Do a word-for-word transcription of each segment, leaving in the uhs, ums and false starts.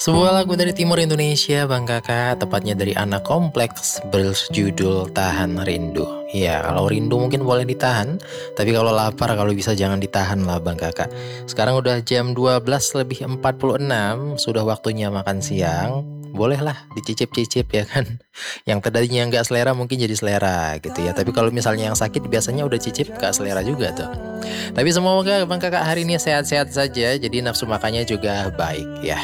Sebuah lagu dari timur Indonesia, Bang Kakak, tepatnya dari Anak Kompleks, berjudul Tahan Rindu. Iya, kalau rindu mungkin boleh ditahan, tapi kalau lapar kalau bisa jangan ditahan lah Bang Kakak. Sekarang udah jam dua belas lebih empat puluh enam, sudah waktunya makan siang. Bolehlah dicicip-cicip ya kan. Yang tadinya nggak selera mungkin jadi selera gitu ya. Tapi kalau misalnya yang sakit biasanya udah cicip nggak selera juga tuh. Tapi semoga Bang Kakak hari ini sehat-sehat saja, jadi nafsu makannya juga baik ya.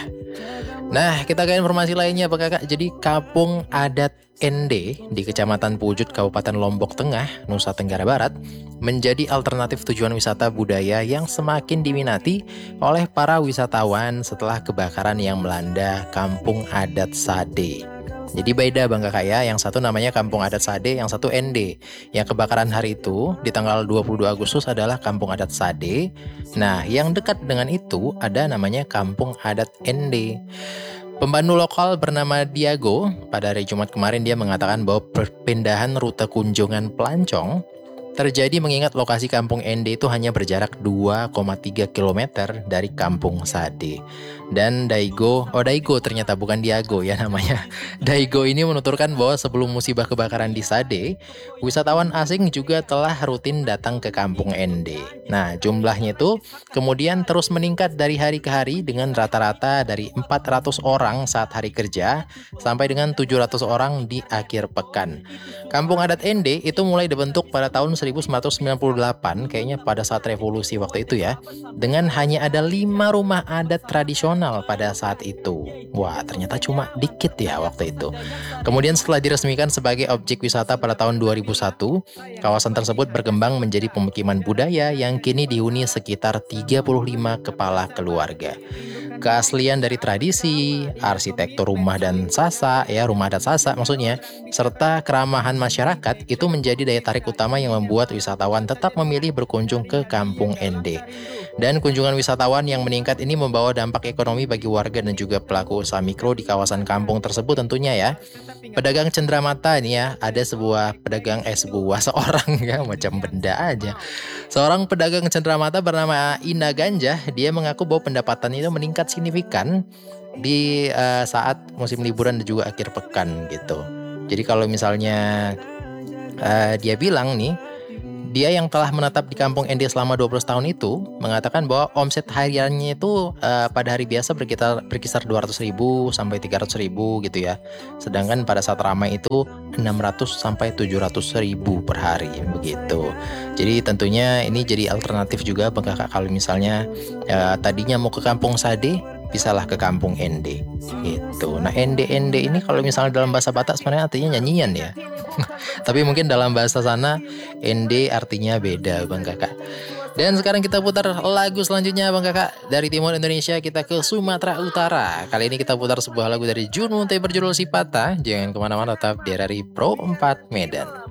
Nah, kita ke informasi lainnya Pak Kakak. Jadi Kampung Adat N D di Kecamatan Pujut, Kabupaten Lombok Tengah, Nusa Tenggara Barat, menjadi alternatif tujuan wisata budaya yang semakin diminati oleh para wisatawan setelah kebakaran yang melanda Kampung Adat Sade. Jadi beda Bang Kakak ya, yang satu namanya Kampung Adat Sade, yang satu N D. Yang kebakaran hari itu di tanggal dua puluh dua Agustus adalah Kampung Adat Sade. Nah, yang dekat dengan itu ada namanya Kampung Adat N D. Pembantu lokal bernama Diago, pada hari Jumat kemarin dia mengatakan bahwa perpindahan rute kunjungan pelancong terjadi mengingat lokasi kampung N D itu hanya berjarak dua koma tiga kilometer dari kampung Sade. Dan Daigo, oh Daigo ternyata bukan Diago ya namanya. Daigo ini menuturkan bahwa sebelum musibah kebakaran di Sade, wisatawan asing juga telah rutin datang ke kampung N D. Nah, jumlahnya itu kemudian terus meningkat dari hari ke hari dengan rata-rata dari empat ratus orang saat hari kerja sampai dengan tujuh ratus orang di akhir pekan. Kampung Adat N D itu mulai dibentuk pada tahun seribu sembilan ratus sembilan puluh delapan, kayaknya pada saat revolusi waktu itu ya, dengan hanya ada lima rumah adat tradisional pada saat itu. Wah, ternyata cuma dikit ya waktu itu. Kemudian setelah diresmikan sebagai objek wisata pada tahun dua ribu satu, kawasan tersebut berkembang menjadi pemukiman budaya yang kini dihuni sekitar tiga puluh lima kepala keluarga. Keaslian dari tradisi, arsitektur rumah dan sasa, ya rumah adat sasa maksudnya, serta keramahan masyarakat itu menjadi daya tarik utama yang membuat wisatawan tetap memilih berkunjung ke Kampung N D. Dan kunjungan wisatawan yang meningkat ini membawa dampak ekonomi bagi warga dan juga pelaku usaha mikro di kawasan kampung tersebut tentunya ya. Pedagang cenderamata ini ya, ada sebuah pedagang eh sebuah seorang ya macam benda aja. Seorang pedagang cenderamata bernama Ina Ganja, dia mengaku bahwa pendapatan itu meningkat signifikan di eh, saat musim liburan dan juga akhir pekan gitu. Jadi kalau misalnya eh, dia bilang nih, dia yang telah menetap di kampung N D selama dua belas tahun itu mengatakan bahwa omset hariannya itu eh, pada hari biasa berkisar berkisar dua ratus ribu sampai tiga ratus ribu gitu ya. Sedangkan pada saat ramai itu enam ratus sampai tujuh ratus ribu per hari begitu. Jadi tentunya ini jadi alternatif juga Bang Kakak kalau misalnya eh, tadinya mau ke kampung Sade, bisalah ke kampung N D gitu. Nah, N D N D ini kalau misalnya dalam bahasa Batak sebenarnya artinya nyanyian ya. Tapi mungkin dalam bahasa sana N D artinya beda Bang Kakak. Dan sekarang kita putar lagu selanjutnya Bang Kakak. Dari timur Indonesia kita ke Sumatera Utara. Kali ini kita putar sebuah lagu dari Jun Munte berjudul Sipata. Jangan kemana-mana, tetap di R R I Pro empat Medan.